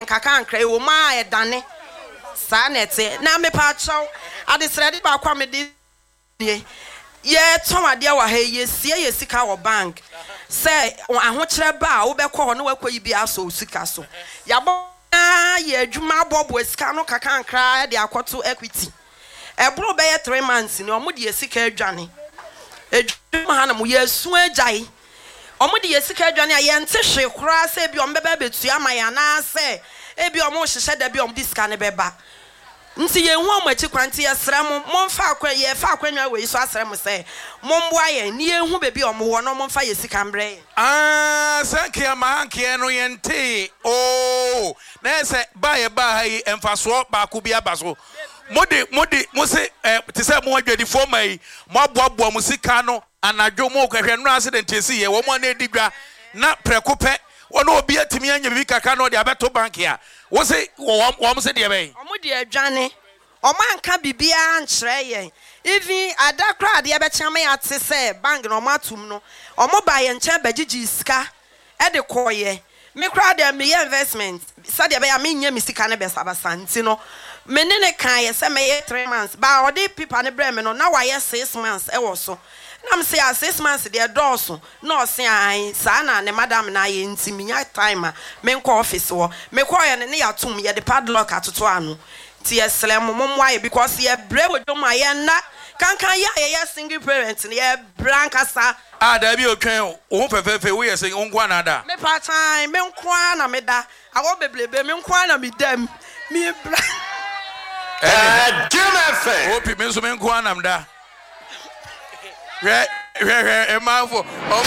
nkaka wo ma e dane sa nete na me pa chaw ade srede ba kwa me de ye tomade wa ha ye sie sika wo bank say ahokyere ba wo be kɔ ho no wakɔyi bi aso sika so ya bo ye adwuma bobo sika no kaka nkra de akoto equity ebro be ye 3 months ni omo de sika adwane adwuma ha na mo ye su agyae omo de sika adwane a ye nte hwe kora se bi omo beba betua amaya na se e bi omo hyehye da bi omo di sika ne beba nti ye hu omachi kwanti ye sra mo momfa akwa ye fa akwanwa we so asra mo se momboa ye ni ye hu bebi omo wo no momfa ye sika mbre sankia mahankia no yente na se ba ye ba ha yi emfaso ba ku bi abaso modi mo se ti se mo adwadi fo mai mo aboabo mo sika no anadwo mo kwahwe no accident esi ye wo mo na edigwa na prekope ono obi atimi anya bibi kaka no de abeto bank ya wo se wo mo se de be omo de adwane omo anka bibia nkyere ye even adakra de abecha me ate se bank no omo atum no omo ba ye nche bagigi sika e de koye me kra de me investment sa de be ya me nya me sika ne be sabasa nti no me ne kan ye se me ye 3 months ba odi people ne bre me no na wa ye 6 months e wo so na say 6 months de dose no say an sa na ne madam na ye ntimi nya time me nko office wo me ko ye ne ya tum ye de padlock atoto ano ti yeslem momwa ye because ye bre wodom aye na kankan ye single parent ye brankasa da bi otwen o fefefe wo ye se nkwa na da me pa time me nkwa na me da awo beblebe me nkwa na me dam me bra Jimmy Hope me so me nkwa na me da Emafo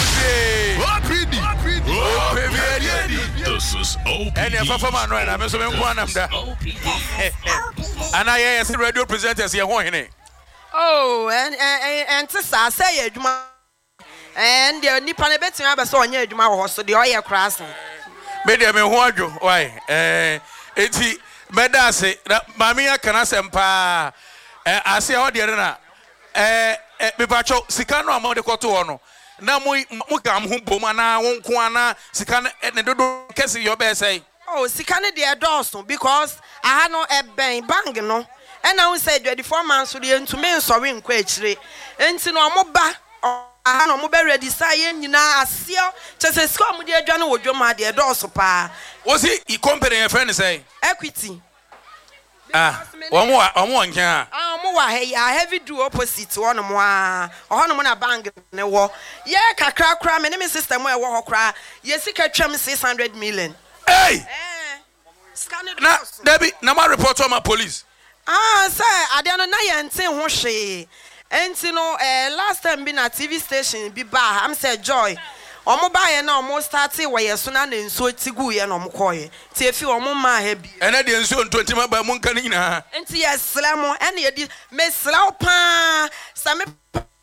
This is OPD. And if I man right, I'm so one of them. And I as radio presenters here one. Oh, and to say adwuma and the nipa ne betin abeso onye adwuma wo so de oye crossing. Me de me ho adwo why enti medase mami aka na sempa ase ho de na me pacho sika no amode koto ho no na mo gam ho bom na wonko ana sika ne dodo kesi yo be say oh sika ne de doso because aha no eben bang no and now say 24 months so de ntumi nsori nkwa akire enti no mo ba aha no mo be ready say nyina aseo chese sika mo de adwane wodwom ade doso pa wo si I company your friend say equity omo nkan mo wa heavy do opposite one mo ohono mo na bang ne wo ye kakra kra me ne me system e wo hokra ye sika twam 600 million hey na Debbie na ma report to my police say ade no na ye nten ho hwe enti no last time be na TV station bi ba am say joy omo ba ye na omo start we ye so na nsuo tigu ye na omo koye ti efi omo ma ha bi ene de nsuo 20 ma ba mu nka ni nyina enti ye slam ene ye di me slaw pa sa me